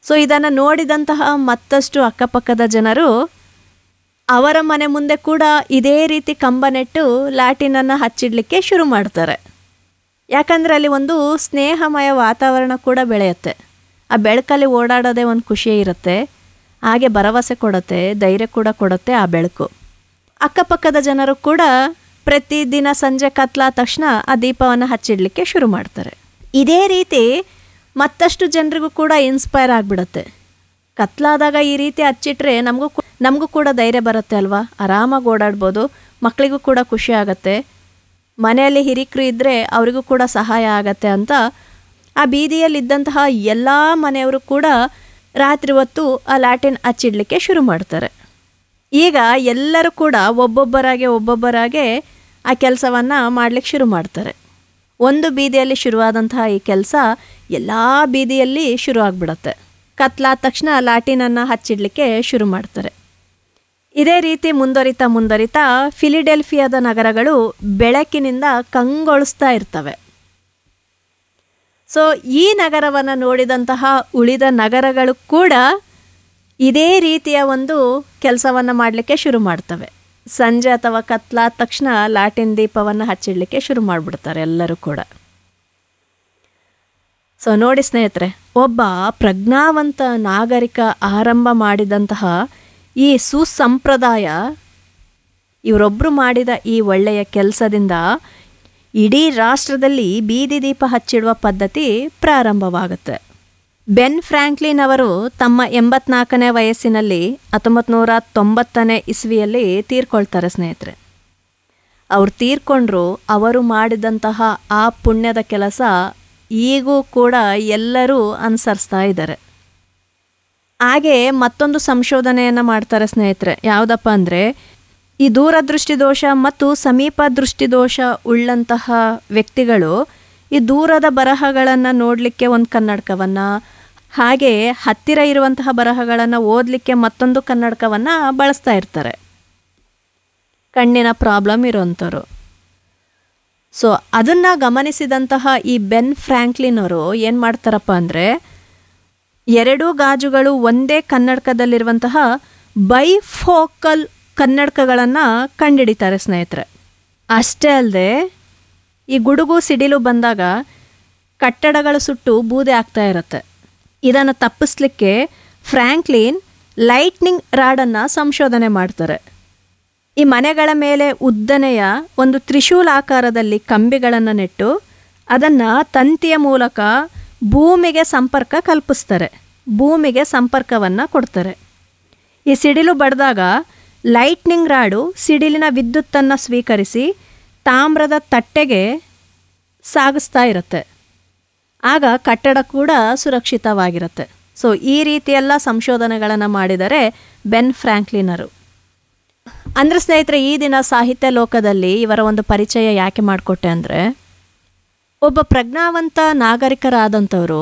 So ಇದನ್ನು ನೋಡಿದಂತಹ ಮತ್ತಷ್ಟು ಅಕ್ಕಪಕ್ಕದ ಜನರು ಅವರ ಮನೆ ಮುಂದೆ ಕೂಡ ಇದೇ ರೀತಿ ಕಂಬ ನೆಟ್ಟು ಲ್ಯಾಟಿನನ್ನು ಹಚ್ಚಿಡಲಿಕ್ಕೆ ಶುರು ಮಾಡ್ತಾರೆ. ಯಾಕಂದರೆ ಅಲ್ಲಿ ಒಂದು ಸ್ನೇಹಮಯ ವಾತಾವರಣ ಕೂಡ ಬೆಳೆಯುತ್ತೆ. ಆ ಬೆಳಕಲ್ಲಿ ಓಡಾಡೋದೇ ಒಂದು ಖುಷಿ ಇರುತ್ತೆ, ಹಾಗೆ ಭರವಸೆ ಕೊಡುತ್ತೆ, ಧೈರ್ಯ ಕೂಡ ಕೊಡುತ್ತೆ ಆ ಬೆಳಕು. ಅಕ್ಕಪಕ್ಕದ ಜನರು ಕೂಡ ಪ್ರತಿದಿನ ಸಂಜೆ ಕತ್ಲಾದ ತಕ್ಷಣ ಆ ದೀಪವನ್ನು ಹಚ್ಚಿಡಲಿಕ್ಕೆ ಶುರು ಮಾಡ್ತಾರೆ. ಇದೇ ರೀತಿ ಮತ್ತಷ್ಟು ಜನರಿಗೂ ಕೂಡ ಇನ್ಸ್ಪೈರ್ ಆಗಿಬಿಡುತ್ತೆ. ಕತ್ಲಾದಾಗ ಈ ರೀತಿ ಹಚ್ಚಿಟ್ರೆ ನಮಗೂ ಕೂಡ ಧೈರ್ಯ ಬರುತ್ತೆ ಅಲ್ವಾ, ಆರಾಮಾಗಿ ಓಡಾಡ್ಬೋದು, ಮಕ್ಕಳಿಗೂ ಕೂಡ ಖುಷಿ ಆಗುತ್ತೆ, ಮನೆಯಲ್ಲಿ ಹಿರಿಕರು ಇದ್ದರೆ ಅವರಿಗೂ ಕೂಡ ಸಹಾಯ ಆಗತ್ತೆ ಅಂತ ಆ ಬೀದಿಯಲ್ಲಿದ್ದಂತಹ ಎಲ್ಲ ಮನೆಯವರು ಕೂಡ ರಾತ್ರಿ ಹೊತ್ತು ಆ ಲ್ಯಾಟಿನ್ ಹಚ್ಚಿಡಲಿಕ್ಕೆ ಶುರು ಮಾಡ್ತಾರೆ. ಈಗ ಎಲ್ಲರೂ ಕೂಡ ಒಬ್ಬೊಬ್ಬರಾಗೆ ಆ ಕೆಲಸವನ್ನು ಮಾಡಲಿಕ್ಕೆ ಶುರು ಮಾಡ್ತಾರೆ. ಒಂದು ಬೀದಿಯಲ್ಲಿ ಶುರುವಾದಂತಹ ಈ ಕೆಲಸ ಎಲ್ಲ ಬೀದಿಯಲ್ಲಿ ಶುರು ಆಗಿಬಿಡುತ್ತೆ. ಕತ್ಲಾದ ತಕ್ಷಣ ಲ್ಯಾಟಿನನ್ನು ಹಚ್ಚಿಡಲಿಕ್ಕೆ ಶುರು ಮಾಡ್ತಾರೆ. ಇದೇ ರೀತಿ ಮುಂದುವರಿತಾ ಫಿಲಿಡೆಲ್ಫಿಯಾದ ನಗರಗಳು ಬೆಳಕಿನಿಂದ ಕಂಗೊಳಿಸ್ತಾ ಇರ್ತವೆ. ಸೊ ಈ ನಗರವನ್ನು ನೋಡಿದಂತಹ ಉಳಿದ ನಗರಗಳು ಕೂಡ ಇದೇ ರೀತಿಯ ಒಂದು ಕೆಲಸವನ್ನು ಮಾಡಲಿಕ್ಕೆ ಶುರು ಮಾಡ್ತವೆ. ಸಂಜೆ ಅಥವಾ ಕತ್ಲಾದ ತಕ್ಷಣ ಲ್ಯಾಟಿನ್ ದೀಪವನ್ನು ಹಚ್ಚಿಡಲಿಕ್ಕೆ ಶುರು ಮಾಡಿಬಿಡ್ತಾರೆ ಎಲ್ಲರೂ ಕೂಡ. ಸೊ ನೋಡಿ ಸ್ನೇಹಿತರೆ, ಒಬ್ಬ ಪ್ರಜ್ಞಾವಂತ ನಾಗರಿಕ ಆರಂಭ ಮಾಡಿದಂತಹ ಈ ಸುಸಂಪ್ರದಾಯ, ಇವರೊಬ್ಬರು ಮಾಡಿದ ಈ ಒಳ್ಳೆಯ ಕೆಲಸದಿಂದ ಇಡೀ ರಾಷ್ಟ್ರದಲ್ಲಿ ಬೀದಿ ದೀಪ ಹಚ್ಚಿಡುವ ಪದ್ಧತಿ ಪ್ರಾರಂಭವಾಗುತ್ತೆ. ಬೆನ್ ಫ್ರಾಂಕ್ಲಿನ್ ಅವರು ತಮ್ಮ 84ನೇ ವಯಸ್ಸಿನಲ್ಲಿ 1990ನೇ ಇಸ್ವಿಯಲ್ಲಿ ತೀರ್ಕೊಳ್ತಾರೆ ಸ್ನೇಹಿತರೆ. ಅವ್ರು ತೀರ್ಕೊಂಡ್ರು, ಅವರು ಮಾಡಿದಂತಹ ಆ ಪುಣ್ಯದ ಕೆಲಸ ಈಗೂ ಕೂಡ ಎಲ್ಲರೂ ಅನುಸರಿಸ್ತಾ ಇದ್ದಾರೆ. ಹಾಗೆ ಮತ್ತೊಂದು ಸಂಶೋಧನೆಯನ್ನು ಮಾಡ್ತಾರೆ ಸ್ನೇಹಿತರೆ. ಯಾವುದಪ್ಪ ಅಂದರೆ, ಈ ದೂರದೃಷ್ಟಿ ದೋಷ ಮತ್ತು ಸಮೀಪ ದೃಷ್ಟಿ ದೋಷ ಉಳ್ಳಂತಹ ವ್ಯಕ್ತಿಗಳು ಈ ದೂರದ ಬರಹಗಳನ್ನು ನೋಡಲಿಕ್ಕೆ ಒಂದು ಕನ್ನಡಕವನ್ನು, ಹಾಗೆ ಹತ್ತಿರ ಇರುವಂತಹ ಬರಹಗಳನ್ನು ಓದಲಿಕ್ಕೆ ಮತ್ತೊಂದು ಕನ್ನಡಕವನ್ನು ಬಳಸ್ತಾ ಇರ್ತಾರೆ, ಕಣ್ಣಿನ ಪ್ರಾಬ್ಲಮ್ ಇರೋವಂಥವ್ರು. ಸೊ ಅದನ್ನು ಗಮನಿಸಿದಂತಹ ಈ ಬೆನ್ ಫ್ರಾಂಕ್ಲಿನ್ ಅವರು ಏನು ಮಾಡ್ತಾರಪ್ಪ ಅಂದರೆ, ಎರಡೂ ಗಾಜುಗಳು ಒಂದೇ ಕನ್ನಡಕದಲ್ಲಿರುವಂತಹ ಬೈಫೋಕಲ್ ಕನ್ನಡಕಗಳನ್ನು ಕಂಡುಹಿಡಿತಾರೆ ಸ್ನೇಹಿತರೆ. ಅಷ್ಟೇ ಅಲ್ಲದೆ ಈ ಗುಡುಗು ಸಿಡಿಲು ಬಂದಾಗ ಕಟ್ಟಡಗಳು ಸುಟ್ಟು ಬೂದೆ ಆಗ್ತಾ ಇರುತ್ತೆ. ಇದನ್ನು ತಪ್ಪಿಸ್ಲಿಕ್ಕೆ ಫ್ರಾಂಕ್ಲಿನ್ ಲೈಟ್ನಿಂಗ್ ರಾಡನ್ನು ಸಂಶೋಧನೆ ಮಾಡ್ತಾರೆ. ಈ ಮನೆಗಳ ಮೇಲೆ ಉದ್ದನೆಯ ಒಂದು ತ್ರಿಶೂಲಾಕಾರದಲ್ಲಿ ಕಂಬಿಗಳನ್ನು ನೆಟ್ಟು ಅದನ್ನು ತಂತಿಯ ಮೂಲಕ ಭೂಮಿಗೆ ಸಂಪರ್ಕ ಕಲ್ಪಿಸ್ತಾರೆ, ಭೂಮಿಗೆ ಸಂಪರ್ಕವನ್ನು ಕೊಡ್ತಾರೆ. ಈ ಸಿಡಿಲು ಬಡಿದಾಗ ಲೈಟ್ನಿಂಗ್ ರಾಡು ಸಿಡಿಲಿನ ವಿದ್ಯುತ್ತನ್ನು ಸ್ವೀಕರಿಸಿ ತಾಮ್ರದ ತಟ್ಟೆಗೆ ಸಾಗಿಸ್ತಾ ಇರುತ್ತೆ. ಆಗ ಕಟ್ಟಡ ಕೂಡ ಸುರಕ್ಷಿತವಾಗಿರುತ್ತೆ. ಸೊ ಈ ರೀತಿಯೆಲ್ಲ ಸಂಶೋಧನೆಗಳನ್ನು ಮಾಡಿದರೆ ಬೆನ್ ಫ್ರಾಂಕ್ಲಿನರು. ಅಂದರೆ ಸ್ನೇಹಿತರೆ, ಈ ದಿನ ಸಾಹಿತ್ಯ ಲೋಕದಲ್ಲಿ ಇವರ ಒಂದು ಪರಿಚಯ ಯಾಕೆ ಮಾಡಿಕೊಟ್ಟೆ ಅಂದರೆ, ಒಬ್ಬ ಪ್ರಜ್ಞಾವಂತ ನಾಗರಿಕರಾದಂಥವರು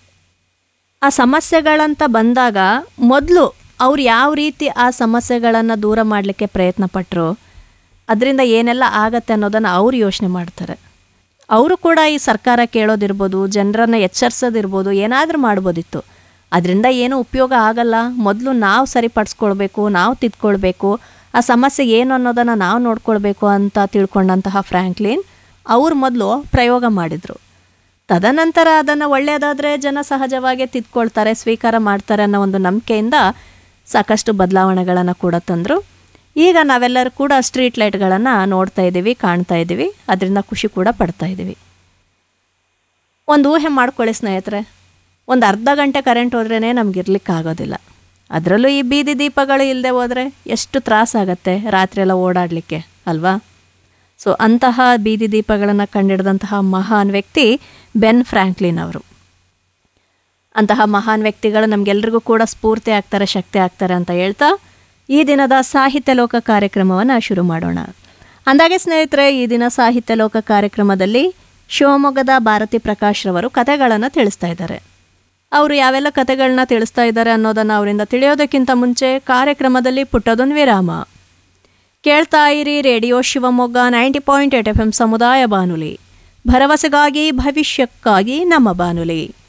ಆ ಸಮಸ್ಯೆಗಳಂತ ಬಂದಾಗ ಮೊದಲು ಅವ್ರು ಯಾವ ರೀತಿ ಆ ಸಮಸ್ಯೆಗಳನ್ನು ದೂರ ಮಾಡಲಿಕ್ಕೆ ಪ್ರಯತ್ನ ಪಟ್ಟರು, ಅದರಿಂದ ಏನೆಲ್ಲ ಆಗತ್ತೆ ಅನ್ನೋದನ್ನು ಅವ್ರು ಯೋಚನೆ ಮಾಡ್ತಾರೆ. ಅವರು ಕೂಡ ಈ ಸರ್ಕಾರ ಕೇಳೋದಿರ್ಬೋದು, ಜನರನ್ನು ಎಚ್ಚರಿಸೋದಿರ್ಬೋದು, ಏನಾದರೂ ಮಾಡ್ಬೋದಿತ್ತು. ಅದರಿಂದ ಏನೂ ಉಪಯೋಗ ಆಗಲ್ಲ, ಮೊದಲು ನಾವು ಸರಿಪಡಿಸ್ಕೊಳ್ಬೇಕು, ನಾವು ತಿದ್ಕೊಳ್ಬೇಕು, ಆ ಸಮಸ್ಯೆ ಏನು ಅನ್ನೋದನ್ನು ನಾವು ನೋಡ್ಕೊಳ್ಬೇಕು ಅಂತ ತಿಳ್ಕೊಂಡಂತಹ ಫ್ರಾಂಕ್ಲಿನ್ ಅವ್ರು ಮೊದಲು ಪ್ರಯೋಗ ಮಾಡಿದರು. ತದನಂತರ ಅದನ್ನು ಒಳ್ಳೆಯದಾದರೆ ಜನ ಸಹಜವಾಗಿ ತಿದ್ಕೊಳ್ತಾರೆ, ಸ್ವೀಕಾರ ಮಾಡ್ತಾರೆ ಅನ್ನೋ ಒಂದು ನಂಬಿಕೆಯಿಂದ ಸಾಕಷ್ಟು ಬದಲಾವಣೆಗಳನ್ನು ಕೂಡ ತಂದರು. ಈಗ ನಾವೆಲ್ಲರೂ ಕೂಡ ಸ್ಟ್ರೀಟ್ ಲೈಟ್ಗಳನ್ನು ನೋಡ್ತಾ ಇದ್ದೀವಿ, ಕಾಣ್ತಾ ಇದ್ದೀವಿ, ಅದರಿಂದ ಖುಷಿ ಕೂಡ ಪಡ್ತಾ ಇದ್ದೀವಿ. ಒಂದು ಊಹೆ ಮಾಡ್ಕೊಳ್ಳಿ ಸ್ನೇಹಿತರೆ, ಒಂದು ಅರ್ಧ ಗಂಟೆ ಕರೆಂಟ್ ಹೋದ್ರೇ ನಮಗಿರ್ಲಿಕ್ಕಾಗೋದಿಲ್ಲ. ಅದರಲ್ಲೂ ಈ ಬೀದಿ ದೀಪಗಳು ಇಲ್ಲದೆ ಹೋದರೆ ಎಷ್ಟು ತ್ರಾಸಾಗತ್ತೆ ರಾತ್ರಿಯೆಲ್ಲ ಓಡಾಡಲಿಕ್ಕೆ ಅಲ್ವಾ. ಸೊ ಅಂತಹ ಬೀದಿ ದೀಪಗಳನ್ನು ಕಂಡಿಡಿದಂತಹ ಮಹಾನ್ ವ್ಯಕ್ತಿ ಬೆನ್ ಫ್ರಾಂಕ್ಲಿನ್ ಅವರು. ಅಂತಹ ಮಹಾನ್ ವ್ಯಕ್ತಿಗಳು ನಮಗೆಲ್ರಿಗೂ ಕೂಡ ಸ್ಫೂರ್ತಿ ಆಗ್ತಾರೆ, ಶಕ್ತಿ ಆಗ್ತಾರೆ ಅಂತ ಹೇಳ್ತಾ ಈ ದಿನದ ಸಾಹಿತ್ಯ ಲೋಕ ಕಾರ್ಯಕ್ರಮವನ್ನು ಶುರು ಮಾಡೋಣ. ಅಂದಾಗೆ ಸ್ನೇಹಿತರೆ, ಈ ದಿನ ಸಾಹಿತ್ಯ ಲೋಕ ಕಾರ್ಯಕ್ರಮದಲ್ಲಿ ಶಿವಮೊಗ್ಗದ ಭಾರತಿ ಪ್ರಕಾಶ್ ರವರು ಕಥೆಗಳನ್ನು ತಿಳಿಸ್ತಾ ಇದ್ದಾರೆ. ಅವರು ಯಾವೆಲ್ಲ ಕಥೆಗಳನ್ನ ತಿಳಿಸ್ತಾ ಇದ್ದಾರೆ ಅನ್ನೋದನ್ನು ಅವರಿಂದ ತಿಳಿಯೋದಕ್ಕಿಂತ ಮುಂಚೆ ಕಾರ್ಯಕ್ರಮದಲ್ಲಿ ಪುಟ್ಟದೊಂದು ವಿರಾಮ. ಕೇಳ್ತಾ ಇರಿ ರೇಡಿಯೋ ಶಿವಮೊಗ್ಗ 90.8 FM ಸಮುದಾಯ ಬಾನುಲಿ, ಭರವಸೆಗಾಗಿ ಭವಿಷ್ಯಕ್ಕಾಗಿ ನಮ್ಮ ಬಾನುಲಿ.